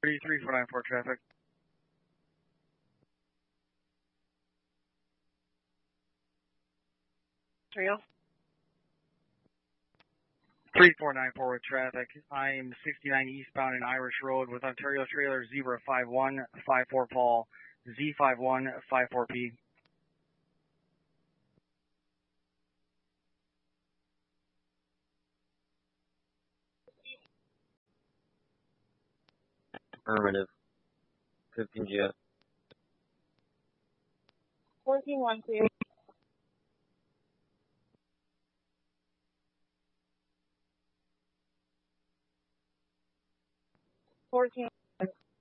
33494 traffic. Trail. 3494 with traffic. I'm 69 eastbound in Irish Road with Ontario Trailer Zebra 5154 Paul, Z5154P. Affirmative. 15 GS. 1412. 14.